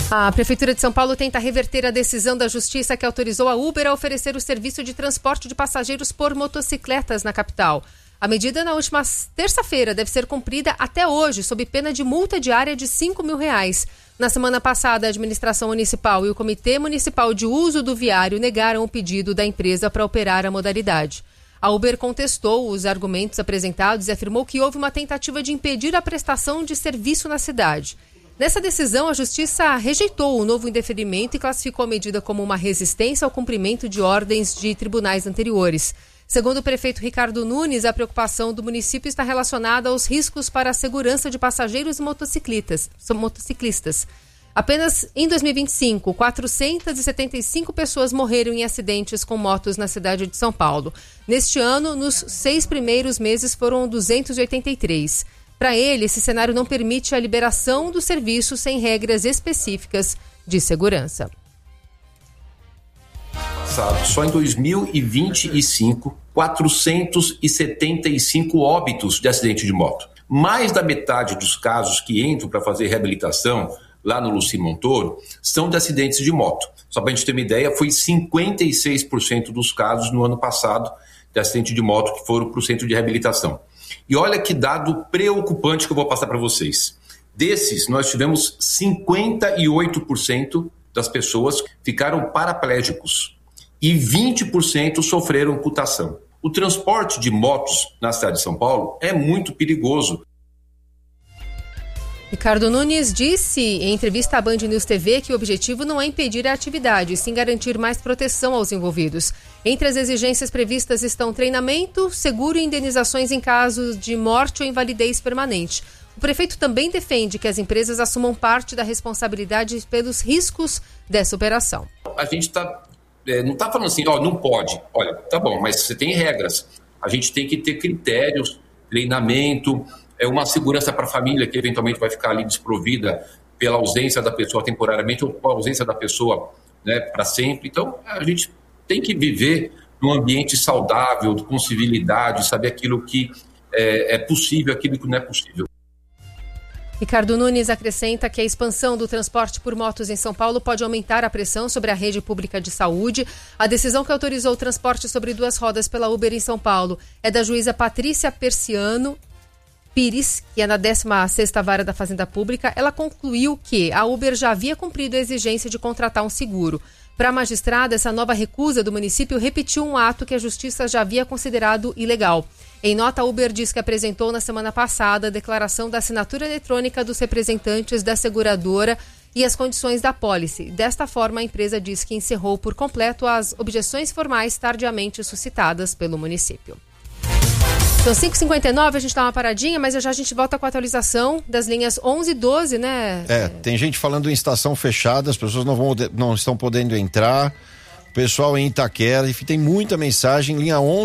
A Prefeitura de São Paulo tenta reverter a decisão da Justiça que autorizou a Uber a oferecer o serviço de transporte de passageiros por motocicletas na capital. A medida na última terça-feira deve ser cumprida até hoje, sob pena de multa diária de R$5.000. Na semana passada, a administração municipal e o Comitê Municipal de Uso do Viário negaram o pedido da empresa para operar a modalidade. A Uber contestou os argumentos apresentados e afirmou que houve uma tentativa de impedir a prestação de serviço na cidade. Nessa decisão, a Justiça rejeitou o novo indeferimento e classificou a medida como uma resistência ao cumprimento de ordens de tribunais anteriores. Segundo o prefeito Ricardo Nunes, a preocupação do município está relacionada aos riscos para a segurança de passageiros e motociclistas. Apenas em 2025, 475 pessoas morreram em acidentes com motos na cidade de São Paulo. Neste ano, nos 6 primeiros meses, foram 283. Para ele, esse cenário não permite a liberação do serviço sem regras específicas de segurança. Só em 2025, 475 óbitos de acidente de moto. Mais da metade dos casos que entram para fazer reabilitação lá no Luci Montoro são de acidentes de moto. Só para a gente ter uma ideia, foi 56% dos casos no ano passado de acidente de moto que foram para o centro de reabilitação. E olha que dado preocupante que eu vou passar para vocês. Desses, nós tivemos 58% das pessoas ficaram paraplégicos e 20% sofreram amputação. O transporte de motos na cidade de São Paulo é muito perigoso. Ricardo Nunes disse em entrevista à Band News TV que o objetivo não é impedir a atividade, sim garantir mais proteção aos envolvidos. Entre as exigências previstas estão treinamento, seguro e indenizações em caso de morte ou invalidez permanente. O prefeito também defende que as empresas assumam parte da responsabilidade pelos riscos dessa operação. A gente não está falando assim, não pode. Olha, tá bom, mas você tem regras. A gente tem que ter critérios, treinamento, uma segurança para a família que eventualmente vai ficar ali desprovida pela ausência da pessoa temporariamente ou pela ausência da pessoa, né, para sempre. Então, a gente tem que viver num ambiente saudável, com civilidade, saber aquilo que é possível, aquilo que não é possível. Ricardo Nunes acrescenta que a expansão do transporte por motos em São Paulo pode aumentar a pressão sobre a rede pública de saúde. A decisão que autorizou o transporte sobre 2 rodas pela Uber em São Paulo é da juíza Patrícia Persiano Pires, que é na 16ª Vara da Fazenda Pública. Ela concluiu que a Uber já havia cumprido a exigência de contratar um seguro. Para a magistrada, essa nova recusa do município repetiu um ato que a Justiça já havia considerado ilegal. Em nota, a Uber diz que apresentou na semana passada a declaração da assinatura eletrônica dos representantes da seguradora e as condições da pólice. Desta forma, a empresa diz que encerrou por completo as objeções formais tardiamente suscitadas pelo município. São 5h59, a gente dá uma paradinha, mas já a gente volta com a atualização das linhas 11 e 12, né? Tem gente falando em estação fechada, as pessoas não estão podendo entrar, o pessoal em Itaquera, enfim, tem muita mensagem, linha 11.